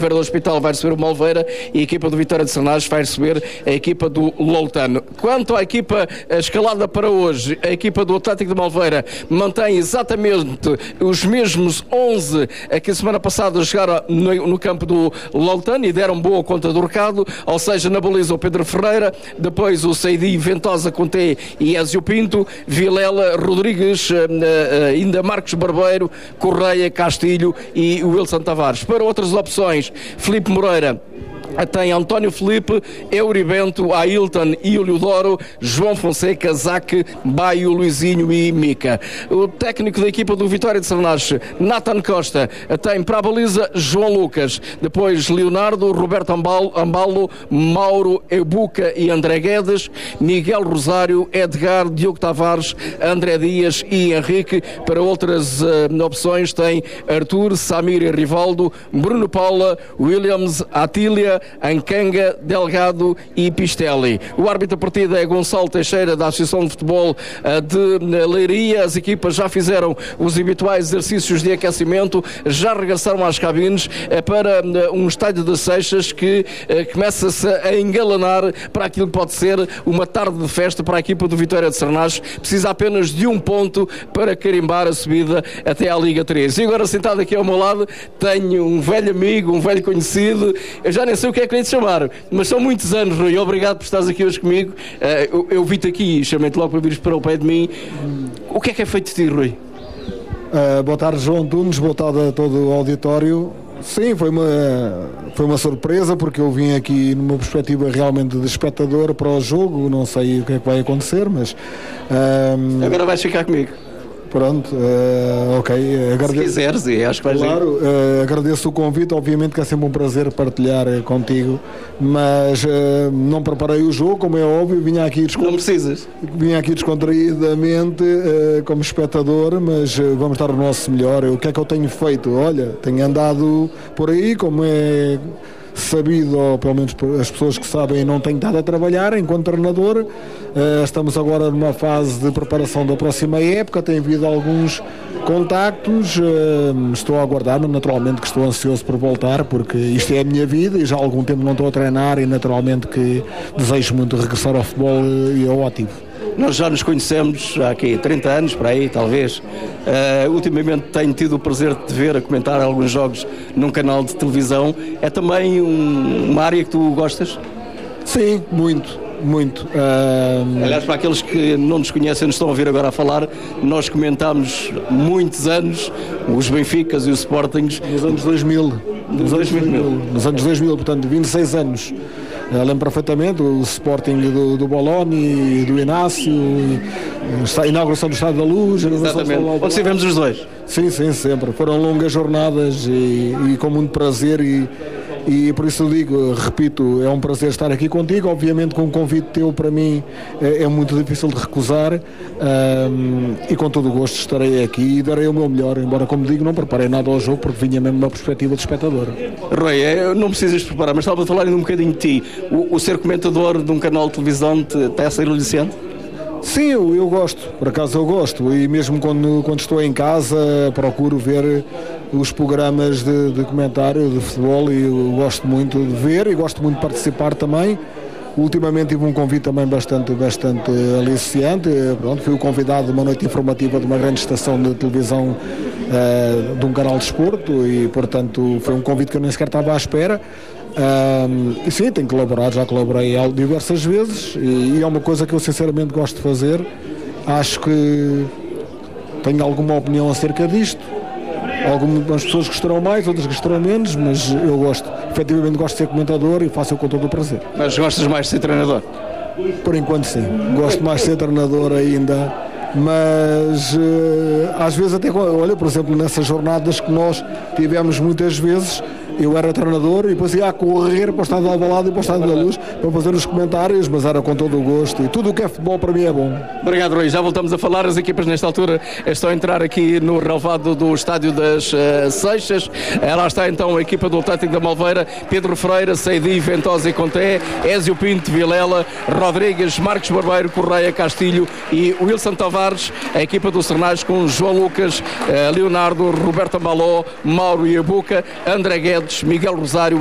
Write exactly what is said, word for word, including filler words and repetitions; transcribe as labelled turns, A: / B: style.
A: do Hospital vai receber o Malveira e a equipa do Vitória de Sernás vai receber a equipa do Loutano. Quanto à equipa escalada para hoje, a equipa do Atlético de Malveira mantém exatamente os mesmos onze que a semana passada jogaram no, no campo do Loutano e deram boa conta do recado, ou seja, na baliza o Pedro Ferreira, depois o Seidi, Ventosa, Conté e Ézio Pinto, Vilela, Rodrigues, ainda Marcos Barbeiro, Correia, Castilho e Wilson Tavares. Para outras opções, Filipe Moreira tem António Filipe, Euribento, Ailton e Uliodoro, João Fonseca, Zac, Baio, Luizinho e Mica. O técnico da equipa do Vitória de Sernás, Nathan Costa, tem para a baliza João Lucas, depois Leonardo, Roberto Ambalo, Ambalo Mauro, Ebuca e André Guedes, Miguel Rosário, Edgar, Diogo Tavares, André Dias e Henrique. Para outras uh, opções tem Arthur, Samir e Rivaldo, Bruno Paula, Williams, Atília, Ancanga, Delgado e Pistelli. O árbitro da partida é Gonçalo Teixeira, da Associação de Futebol de Leiria. As equipas já fizeram os habituais exercícios de aquecimento, já regressaram às cabines para um estádio de Seixas que começa-se a engalanar para aquilo que pode ser uma tarde de festa para a equipa do Vitória de Sernás. Precisa apenas de um ponto para carimbar a subida até à Liga três. E agora, sentado aqui ao meu lado, tenho um velho amigo, um velho conhecido. Eu já nem sei o que é que lhe chamar, mas são muitos anos, Rui. Obrigado por estares aqui hoje comigo. Uh, eu eu vi-te aqui e chamei-te logo para vires para o pé de mim. O que é que é feito de ti, Rui?
B: Uh, boa tarde, João Tunes, boa tarde a todo o auditório. Sim, foi uma, foi uma surpresa, porque eu vim aqui numa perspectiva realmente de espectador para o jogo. Não sei o que é que vai acontecer, mas... Uh,
A: Agora vais ficar comigo.
B: Pronto, uh, ok.
A: Agrade... Se quiseres, e acho que vais
B: Claro, uh, agradeço o convite, obviamente que é sempre um prazer partilhar uh, contigo, mas uh, não preparei o jogo, como é óbvio, vinha aqui, descont...
A: não precisas.
B: vinha aqui descontraídamente uh, como espectador, mas uh, vamos dar o nosso melhor. O que é que eu tenho feito? Olha, tenho andado por aí, como é sabido, ou pelo menos as pessoas que sabem, não tenho estado a trabalhar enquanto treinador. Uh, estamos agora numa fase de preparação da próxima época, tem havido alguns contactos, uh, estou a aguardar, naturalmente que estou ansioso por voltar, porque isto é a minha vida e já há algum tempo não estou a treinar e naturalmente que desejo muito regressar ao futebol e ao ativo.
A: Nós já nos conhecemos há aqui trinta anos, para aí, talvez. Uh, ultimamente tenho tido o prazer de te ver a comentar alguns jogos num canal de televisão. É também um, uma área que tu gostas?
B: Sim, muito, muito. Uh...
A: Aliás, para aqueles que não nos conhecem, nos estão a ouvir agora a falar, nós comentámos muitos anos os Benficas e os Sportings.
B: Nos anos dois mil. Nos anos dois mil. Nos anos dois mil, portanto, vinte e seis anos. Eu lembro perfeitamente o Sporting do, do Boloni, do Inácio, a inauguração do Estádio da Luz.
A: Exatamente, onde estivemos os dois.
B: Sim, sim, sempre. Foram longas jornadas e, e com muito prazer e, e por isso eu digo, repito, é um prazer estar aqui contigo. Obviamente que um convite teu para mim é, é muito difícil de recusar, um, e com todo o gosto estarei aqui e darei o meu melhor, embora, como digo, não preparei nada ao jogo porque vinha mesmo uma perspectiva de espectador.
A: Rui, não precisas preparar, mas estava a falar ainda um bocadinho de ti. O, o ser comentador de um canal de televisão está a ser aliciante?
B: Sim, eu, eu gosto, por acaso eu gosto, e mesmo quando, quando estou em casa procuro ver os programas de, de comentário de futebol e eu gosto muito de ver e gosto muito de participar também. Ultimamente tive um convite também bastante, bastante aliciante. Pronto, fui o convidado de uma noite informativa de uma grande estação de televisão, uh, de um canal de desporto, e portanto foi um convite que eu nem sequer estava à espera. Um, e sim, tenho colaborado, já colaborei diversas vezes e, e é uma coisa que eu sinceramente gosto de fazer. Acho que tenho alguma opinião acerca disto. Algumas pessoas gostarão mais, outras gostarão menos, mas eu gosto, efetivamente gosto de ser comentador e faço-o com todo o prazer.
A: Mas gostas mais de ser treinador?
B: Por enquanto sim, gosto mais de ser treinador ainda, mas uh, às vezes até, olha, por exemplo, nessas jornadas que nós tivemos muitas vezes, eu era treinador e depois ia a correr para o Estádio de Alvalade e para o Estádio da Luz para fazer os comentários, mas era com todo o gosto e tudo o que é futebol para mim é bom.
A: Obrigado, Rui. Já voltamos a falar. As equipas nesta altura estão a entrar aqui no relvado do Estádio das uh, Seixas. Uh, lá está então a equipa do Atlético da Malveira: Pedro Freira, Seidi, Ventosa e Conté, Ézio Pinto, Vilela, Rodrigues, Marcos Barbeiro, Correia, Castilho e Wilson Tavares. A equipa do Sernás com João Lucas, uh, Leonardo, Roberto Ambaló, Mauro e Abuca, André Guedes, Santos, Miguel Rosário.